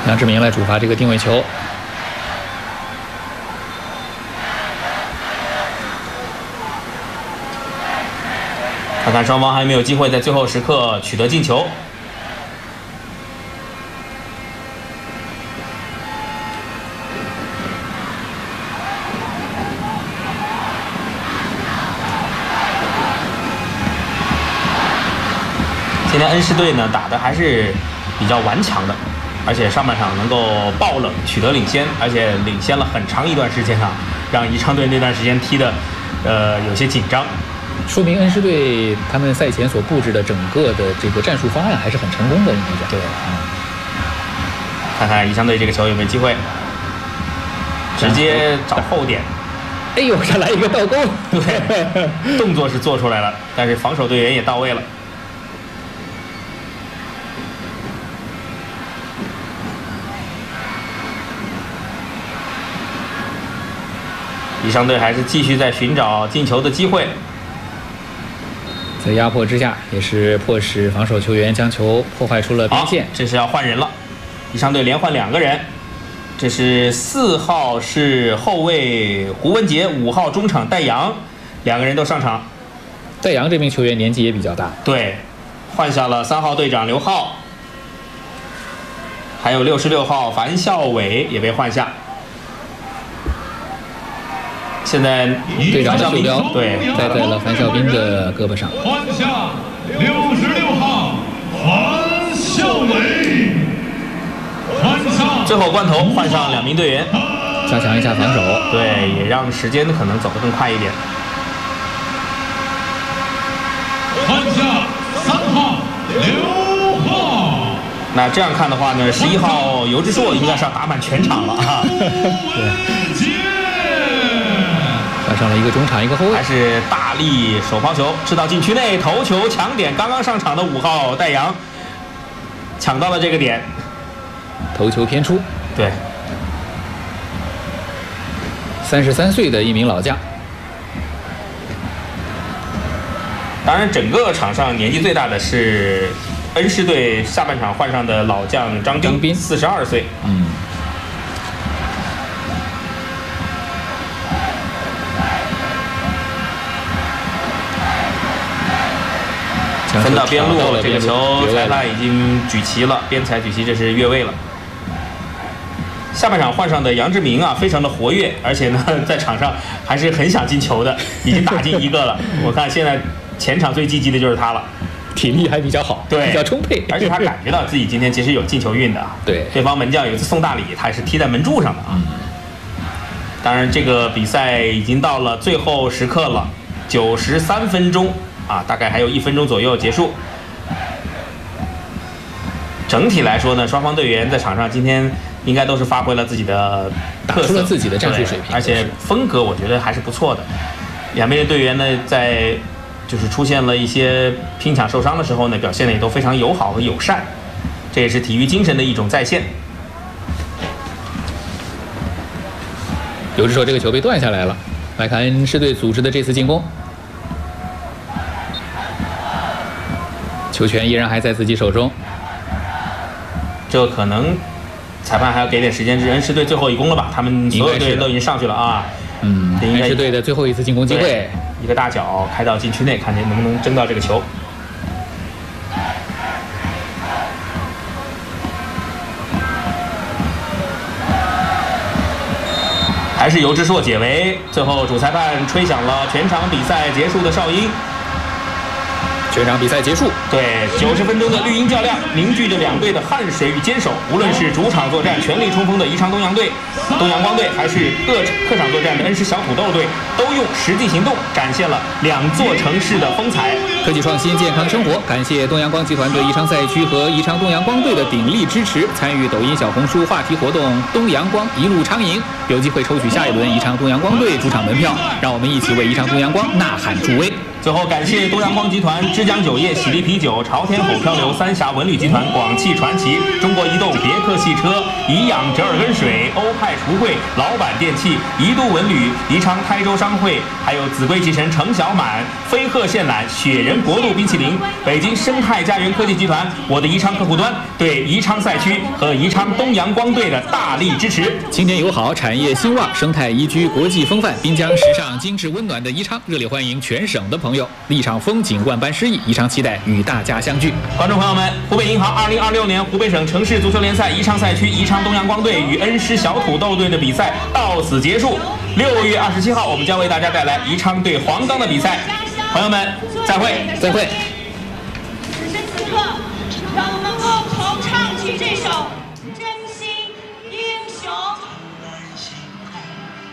杨志明来主罚这个定位球。 看看双方还有没有机会在最后时刻取得进球。今天恩施队呢打的还是比较顽强的，而且上半场能够爆冷取得领先，而且领先了很长一段时间啊，让宜昌队那段时间踢的有些紧张。 说明恩施队他们赛前所布置的整个的这个战术方案还是很成功的，应该讲。 对，看看宜昌队这个球有没有机会，直接找后点。 哎呦，这来一个倒钩！ 对，动作是做出来了，但是防守队员也到位了。宜昌队还是继续在寻找进球的机会。 在压迫之下，也是迫使防守球员将球破坏出了边线。 这是要换人了，宜昌队连换2个人。这是4号是后卫胡文杰，5号中场戴阳，2个人都上场。 戴阳这名球员年纪也比较大， 对，换下了3号队长刘浩，还有66号樊孝伟也被换下。现在队长的袖标对戴在了樊孝斌的胳膊上。 换下66号樊孝伟，换上最后关头换上2名队员， 加强一下防守， 对，也让时间可能走得更快一点。 换下3号刘浩。 那这样看的话呢，11号尤志硕应该是要打满全场了啊。 对。 换上了一个中场，一个后卫， 还是大力手抛球吃到禁区内，头球抢点，刚刚上场的5号戴阳抢到了这个点， 头球偏出。 对 ，33岁的一名老将。 当然，整个场上年纪最大的是恩施队下半场换上的老将张斌，42岁。分到边路，这个球裁判已经举旗了，边裁举旗，这是越位了。下半场换上的杨志明啊，非常的活跃，而且呢，在场上还是很想进球的，已经打进1个了。我看现在前场最积极的就是他了， 体力还比较好， 对， 比较充沛， 而且他感觉到自己今天其实有进球运的啊。 对， 对方门将有一次送大礼，他也是踢在门柱上的啊。当然，这个比赛已经到了最后时刻了，93分钟。大概还有1分钟左右结束。整体来说呢，双方队员在场上今天应该都是发挥了自己的特色， 打出了自己的战术水平， 而且风格我觉得还是不错的。2边的队员呢，在就是出现了一些拼抢受伤的时候呢，表现的也都非常友好和友善，这也是体育精神的一种再现。 有志说这个球被断下来了，来看恩施队组织的这次进攻。球权依然还在自己手中， 这可能裁判还要给点时间，是恩施队最后一攻了吧？他们所有队员都已经上去了啊。 恩施队的最后一次进攻机会， 一个大脚开到禁区内，看见能不能争到这个球。还是尤志硕解围，最后主裁判吹响了全场比赛结束的哨音。 全场比赛结束， 对，90分钟的绿茵较量凝聚着2队的汗水与坚守。无论是主场作战全力冲锋的宜昌东阳队、东阳光队，还是客场作战的恩施小土豆队，都用实际行动展现了2座城市的风采。 科技创新，健康生活。感谢东阳光集团对宜昌赛区和宜昌东阳光队的鼎力支持。参与抖音、小红书话题活动“东阳光一路畅饮”，有机会抽取下一轮宜昌东阳光队主场门票。让我们一起为宜昌东阳光呐喊助威。 最后感谢东阳光集团、枝江酒业、喜力啤酒、朝天吼漂流、三峡文旅集团、广汽传祺、中国移动、别克特汽车、宜养折耳根水、欧派橱柜、老板电器、宜都文旅、宜昌台州商会，还有秭归集成程小满、飞鹤现揽、雪人国度冰淇淋、北京生态家园科技集团、我的宜昌客户端对宜昌赛区和宜昌东阳光队的大力支持。 青年友好，产业兴旺，生态宜居，国际风范，滨江时尚、精致温暖的宜昌，热烈欢迎全省的朋友。一场风景万般诗意，宜昌期待与大家相聚。 观众朋友们，湖北银行2026年湖北省城市足球联赛宜昌赛区宜昌东阳光队与恩施小土豆队的比赛到此结束。6月27号，我们将为大家带来宜昌对黄冈的比赛。朋友们，再会， 再会。 此时此刻，让我们共同唱起这首真。